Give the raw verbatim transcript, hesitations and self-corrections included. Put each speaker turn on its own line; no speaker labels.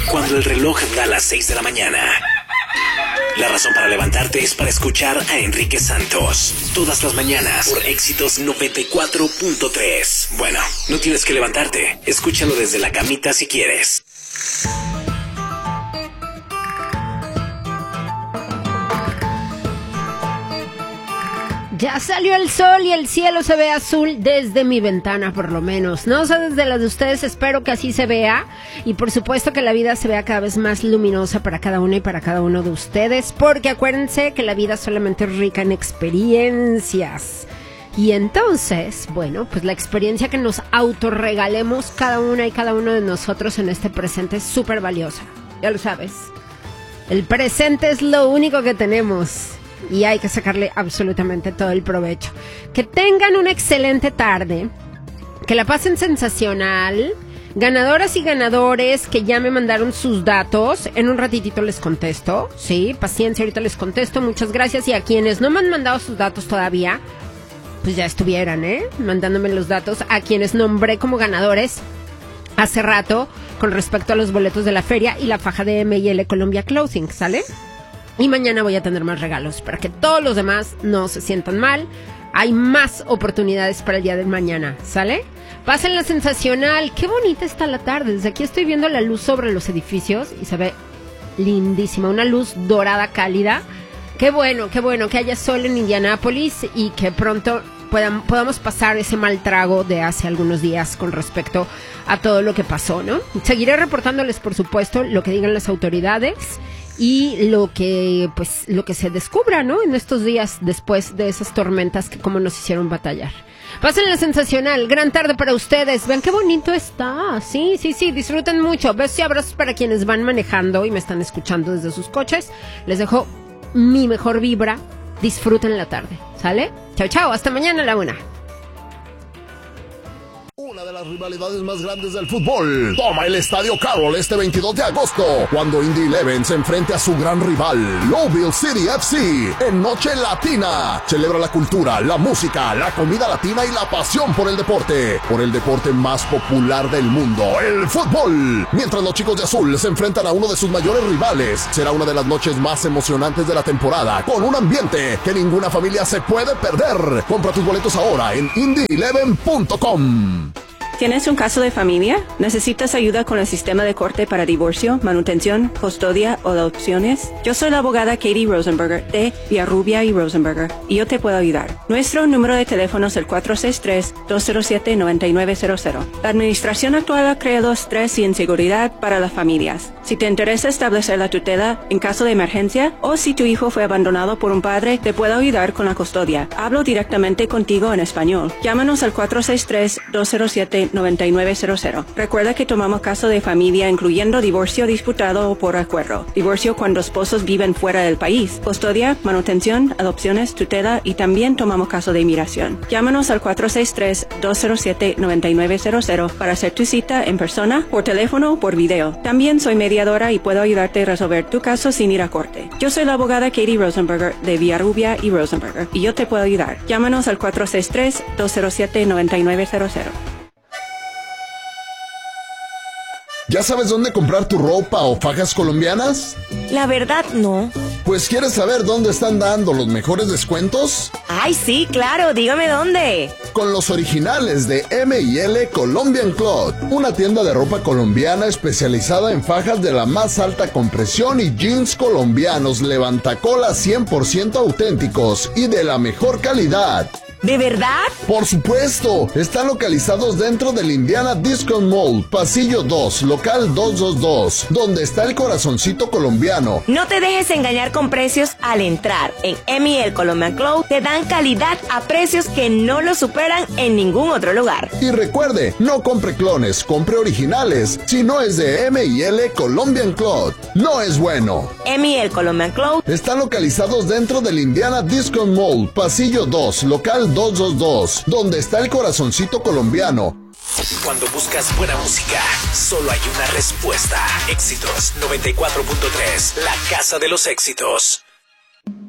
Cuando el reloj da las seis de la mañana. La razón para levantarte es para escuchar a Enrique Santos. Todas las mañanas por Éxitos noventa y cuatro punto tres. Bueno, no tienes que levantarte. Escúchalo desde la camita si quieres.
Ya salió el sol y el cielo se ve azul desde mi ventana, por lo menos. No sé, desde las de ustedes, espero que así se vea. Y por supuesto que la vida se vea cada vez más luminosa para cada uno y para cada uno de ustedes. Porque acuérdense que la vida solamente es rica en experiencias. Y entonces, bueno, pues la experiencia que nos autorregalemos cada una y cada uno de nosotros en este presente es súper valiosa. Ya lo sabes. El presente es lo único que tenemos. Y hay que sacarle absolutamente todo el provecho. Que tengan una excelente tarde. Que la pasen sensacional. Ganadoras y ganadores que ya me mandaron sus datos. En un ratitito les contesto. Sí, paciencia, ahorita les contesto. Muchas gracias. Y a quienes no me han mandado sus datos todavía, pues ya estuvieran, ¿eh? Mandándome los datos. A quienes nombré como ganadores hace rato con respecto a los boletos de la feria y la faja de M y L Colombia Clothing, ¿sale? Y mañana voy a tener más regalos para que todos los demás no se sientan mal. Hay más oportunidades para el día de mañana, ¿sale? Pásenla sensacional. Qué bonita está la tarde. Desde aquí estoy viendo la luz sobre los edificios y se ve lindísima. Una luz dorada cálida. Qué bueno, qué bueno que haya sol en Indianápolis y que pronto puedan, podamos pasar ese mal trago de hace algunos días con respecto a todo lo que pasó, ¿no? Seguiré reportándoles, por supuesto, lo que digan las autoridades y lo que pues lo que se descubra, ¿no? En estos días después de esas tormentas que como nos hicieron batallar. Pásenla sensacional, gran tarde para ustedes. Vean qué bonito está. Sí, sí, sí, disfruten mucho. Besos y abrazos para quienes van manejando y me están escuchando desde sus coches. Les dejo mi mejor vibra. Disfruten la tarde, ¿sale? Chao, chao, hasta mañana a la una.
Una de las rivalidades más grandes del fútbol toma el Estadio Carroll este veintidós de agosto, cuando Indy Eleven se enfrente a su gran rival, Louisville City F C, en Noche Latina. Celebra la cultura, la música, la comida latina y la pasión por el deporte, por el deporte más popular del mundo, el fútbol. Mientras los chicos de azul se enfrentan a uno de sus mayores rivales, será una de las noches más emocionantes de la temporada, con un ambiente que ninguna familia se puede perder. Compra tus boletos ahora en indy eleven punto com.
¿Tienes un caso de familia? ¿Necesitas ayuda con el sistema de corte para divorcio, manutención, custodia o adopciones? Yo soy la abogada Katie Rosenberger de Villarrubia y Rosenberger y yo te puedo ayudar. Nuestro número de teléfono es el cuatro seis tres, dos cero siete, nueve nueve cero cero. La administración actual ha creado estrés y inseguridad para las familias. Si te interesa establecer la tutela en caso de emergencia o si tu hijo fue abandonado por un padre, te puedo ayudar con la custodia. Hablo directamente contigo en español. Llámanos al cuatro seis tres, dos cero siete, nueve nueve cero cero. Recuerda que tomamos caso de familia incluyendo divorcio disputado o por acuerdo, divorcio cuando esposos viven fuera del país, custodia, manutención, adopciones, tutela y también tomamos caso de inmigración. Llámanos al cuatro seis tres, dos cero siete, nueve nueve cero cero para hacer tu cita en persona, por teléfono o por video. También soy mediadora y puedo ayudarte a resolver tu caso sin ir a corte. Yo soy la abogada Katie Rosenberger de Villarrubia y Rosenberger y yo te puedo ayudar. Llámanos al cuatro seis tres, dos cero siete, nueve nueve cero cero.
¿Ya sabes dónde comprar tu ropa o fajas colombianas?
La verdad, no.
Pues, ¿quieres saber dónde están dando los mejores descuentos?
Ay, sí, claro, dígame dónde.
Con los originales de M y L Colombian Cloth, una tienda de ropa colombiana especializada en fajas de la más alta compresión y jeans colombianos levantacolas cien por ciento auténticos y de la mejor calidad.
¿De verdad?
Por supuesto, están localizados dentro del Indiana Discount Mall, pasillo dos, local doscientos veintidós, donde está el corazoncito colombiano.
No te dejes engañar con precios al entrar. En M y L Colombian Cloth te dan calidad a precios que no lo superan en ningún otro lugar.
Y recuerde, no compre clones, compre originales. Si no es de M y L Colombian Cloth, no es bueno.
M y L Colombian Cloth
están localizados dentro del Indiana Discount Mall, pasillo dos, local doscientos veintidós, donde está el corazoncito colombiano.
Cuando buscas buena música, solo hay una respuesta. Éxitos noventa y cuatro punto tres, la casa de los éxitos.